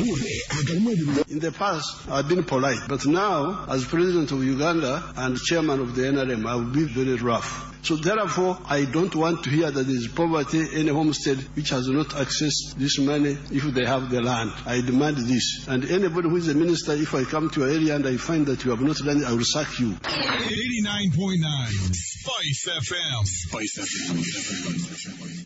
In the past, I've been polite, but now, as President of Uganda and Chairman of the NRM, I will be very rough. So therefore, I don't want to hear that there is poverty in a homestead which has not accessed this money if they have the land. I demand this. And anybody who is a minister, if I come to your area and I find that you have not done it, I will sack you. 89.9 Spice FM. Spice FM.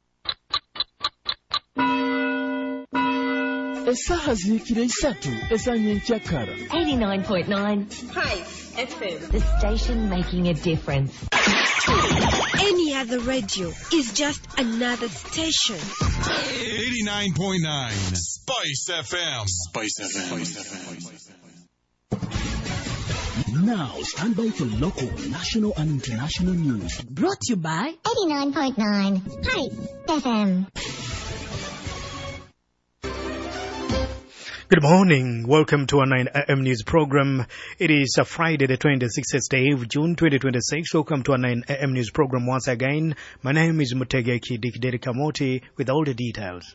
Esaha zikire isatu esanye nkyakara 89.9 Spice FM, the station making a difference. Any other radio is just another station. 89.9 Spice FM. Spice FM. Now stand by for local, national and international news. Brought to you by 89.9 Spice FM. Good morning. Welcome to our 9 AM news program. It is Friday, the 26th day of June 2026. Welcome to our 9 AM news program once again. My name is Mutegeki Dikderi Kamoti with all the details.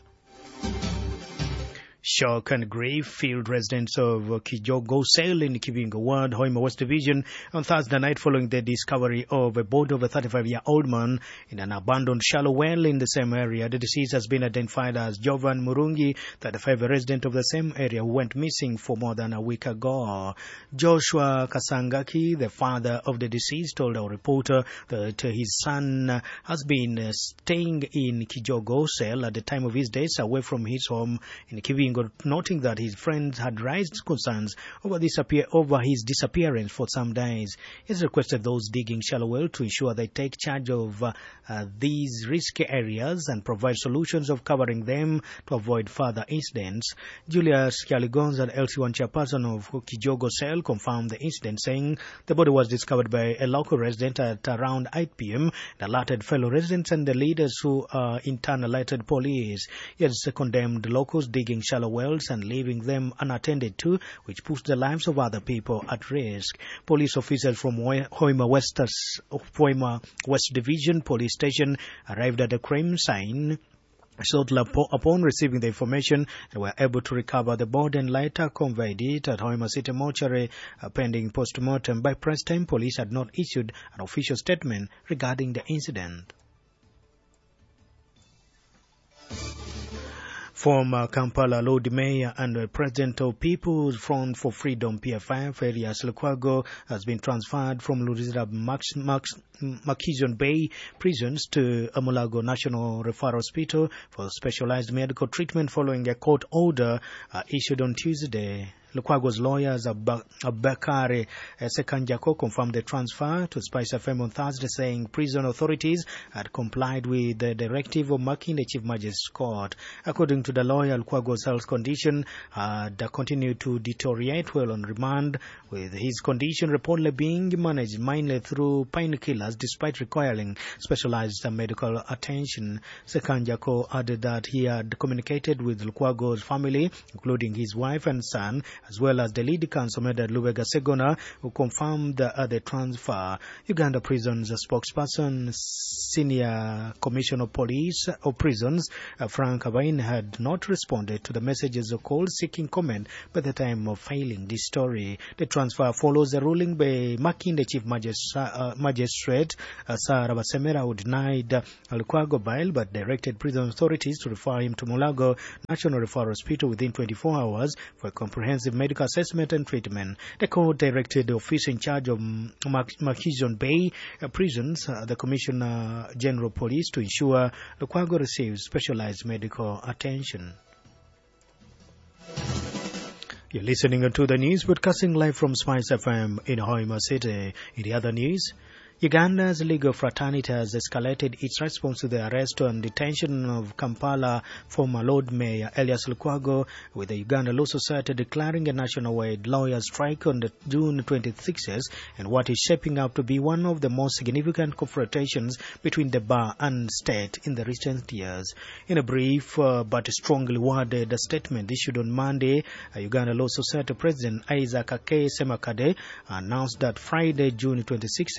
Shock and grief filled residents of Kijogo Sale in Kibingo Ward, Hoima West Division on Thursday night following the discovery of a body of a 35-year-old man in an abandoned shallow well in the same area. The deceased has been identified as Jovan Murungi, 35, a resident of the same area who went missing for more than a week ago. Joshua Kasangaki, the father of the deceased, told our reporter that his son has been staying in Kijogo Sale at the time of his death away from his home in Kibingo, noting that his friends had raised concerns over his disappearance for some days. He has requested those digging shallow well to ensure they take charge of these risky areas and provide solutions of covering them to avoid further incidents. Julius Kialigonza, the LC1 chairperson of Kijogo Cell, confirmed the incident, saying the body was discovered by a local resident at around 8 p.m. and alerted fellow residents and the leaders who in turn alerted police. He has condemned locals digging shallow wells and leaving them unattended to, which puts the lives of other people at risk. Police officers from Hoima West Division Police Station arrived at the crime scene shortly upon receiving the information and were able to recover the body and later conveyed it at Hoima City Mortuary pending post-mortem. By press time, police had not issued an official statement regarding the incident. Former Kampala Lord Mayor and President of People's Front for Freedom PFF, Elias Lukwago, has been transferred from Luzira Makizon Bay prisons to Amulago National Referral Hospital for specialized medical treatment following a court order issued on Tuesday. Lukwago's lawyers, Abakari Sekanjako, confirmed the transfer to Spice FM on Thursday, saying prison authorities had complied with the directive of Makinde Chief Magistrate's Court. According to the lawyer, Lukwago's health condition had continued to deteriorate while on remand, with his condition reportedly being managed mainly through painkillers despite requiring specialized medical attention. Sekanjako added that he had communicated with Lukwago's family, including his wife and son, as well as the lead counsel, Medad Lubega Segona, who confirmed the transfer. Uganda Prisons spokesperson, Senior Commissioner of Police of Prisons, Frank Abain, had not responded to the messages of calls seeking comment by the time of filing this story. The transfer follows a ruling by Makinde Chief Magistrate Sarah Basemera, who denied Lukwago bail but directed prison authorities to refer him to Mulago National Referral Hospital within 24 hours for a comprehensive medical assessment and treatment. The court directed the office in charge of Makizon Bay prisons, the Commissioner General Police, to ensure Lukwago receives specialized medical attention. You're listening to the news broadcasting live from Spice FM in Hoima City. In the other news, Uganda's legal fraternity has escalated its response to the arrest and detention of Kampala former Lord Mayor Elias Lukwago, with the Uganda Law Society declaring a nationwide lawyers' strike on the June 26th and what is shaping up to be one of the most significant confrontations between the bar and state in the recent years. In a brief but strongly worded statement issued on Monday, Uganda Law Society President Isaac Ake Semakade announced that Friday, June 26th,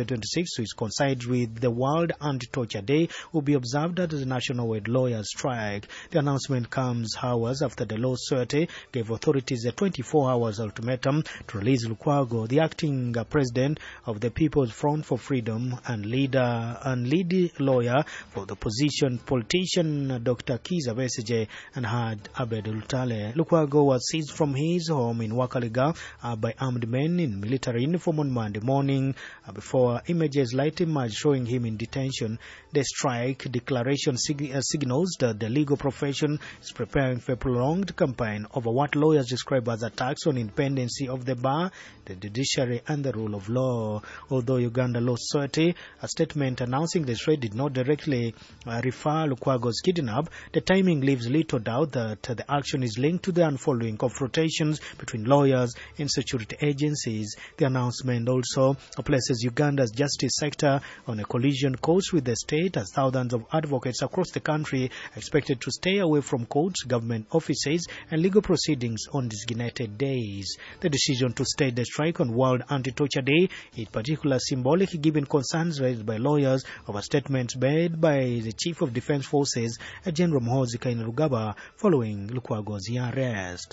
2026, which coincides with the World Anti-Torture Day, will be observed as a nationwide lawyers' strike. The announcement comes hours after the Law Society gave authorities a 24 hours ultimatum to release Lukwago, the acting president of the People's Front for Freedom and lead lawyer for the opposition politician Dr. Kiza Besigye and Had Abed Lutale. Lukwago was seized from his home in Wakaliga by armed men in military uniform on Monday morning before images later emerged showing him in detention. The strike declaration signals that the legal profession is preparing for a prolonged campaign over what lawyers describe as attacks on independency of the bar, the judiciary and the rule of law. Although Uganda Law Society, a statement announcing the strike did not directly refer Lukwago's kidnap, the timing leaves little doubt that the action is linked to the unfolding confrontations between lawyers and security agencies. The announcement also places Uganda's justice sector on a collision course with the state, as thousands of advocates across the country are expected to stay away from courts, government offices and legal proceedings on designated days. The decision to state the strike on World Anti-Torture Day is particularly symbolic given concerns raised by lawyers over statements made by the Chief of Defense Forces, General Muhoozi Kainerugaba, following Lukwago's arrest.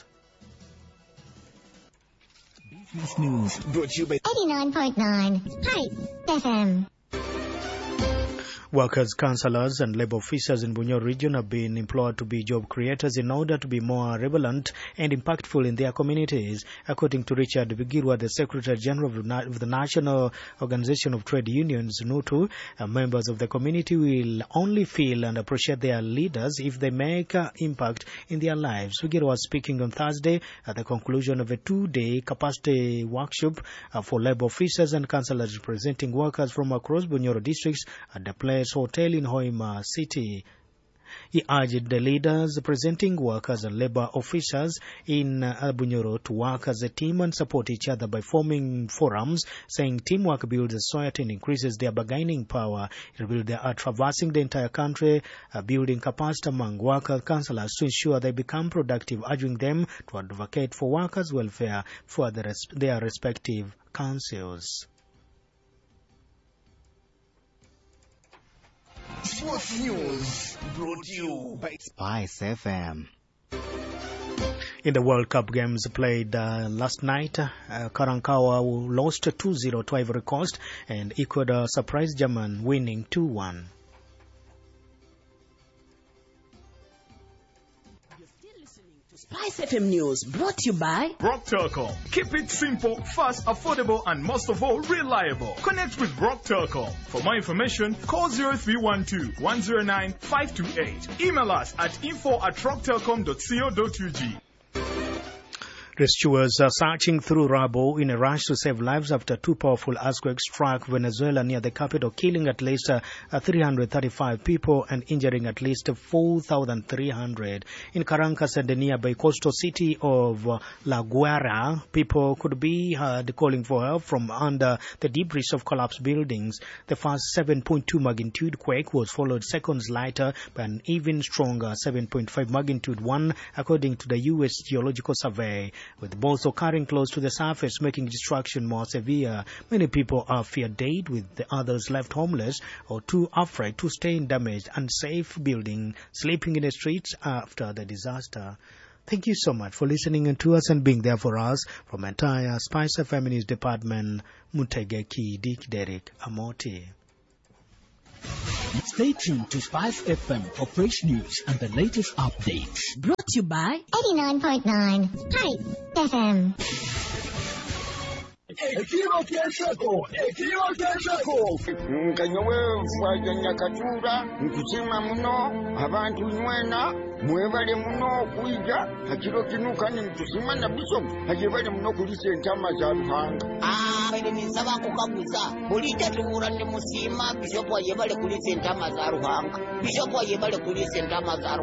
Business News brought to you by 89.9 Hype FM. Workers, councillors and labour officers in Bunyoro region have been employed to be job creators in order to be more relevant and impactful in their communities. According to Richard Bigirwa, the Secretary General of the National Organization of Trade Unions, NUTU, members of the community will only feel and appreciate their leaders if they make an impact in their lives. Bigirwa was speaking on Thursday at the conclusion of a 2-day capacity workshop for labour officers and councillors representing workers from across Bunyoro districts at the Place Hotel in Hoima City. He urged the leaders representing workers and labour officers in Bunyoro to work as a team and support each other by forming forums, saying teamwork builds a society and increases their bargaining power. He revealed they are traversing the entire country, building capacity among worker councillors to ensure they become productive, urging them to advocate for workers' welfare for their respective councils. Sports News brought to you by Spice FM. In the World Cup games played last night, Karankawa lost 2-0 to Ivory Coast and Ecuador surprised Germany, winning 2-1. Spice FM News brought to you by Brock Telecom. Keep it simple, fast, affordable, and most of all, reliable. Connect with Brock Telecom. For more information, call 0312-109-528. Email us at info@rocktelecom.co.ug. Rescuers are searching through rubble in a rush to save lives after two powerful earthquakes struck Venezuela near the capital, killing at least 335 people and injuring at least 4,300. In Caracas and the nearby coastal city of La Guaira, people could be heard calling for help from under the debris of collapsed buildings. The first 7.2 magnitude quake was followed seconds later by an even stronger 7.5 magnitude one, according to the U.S. Geological Survey. With both occurring close to the surface, making destruction more severe. Many people are feared dead, with the others left homeless or too afraid to stay in damaged, unsafe building, sleeping in the streets after the disaster. Thank you so much for listening to us and being there for us. From entire Spice FM News Department, Mutegeki Dick Derek Amoti. Stay tuned to Spice FM for fresh news and the latest updates. Brought to you by 89.9 Hype FM. Ekiro kyeshako nkanyowe mfwaja nyakatura nkusima muno abantu nywena mwebale muno kuija hakiro kinuka ni nkusima na bisomu hajebale muno kulise ntama za ruhanga bene nisaba kukaguza bulita tubura ndi musima bishopo yebale kulise ntama za ruhanga bishopo yebale kulise ntama za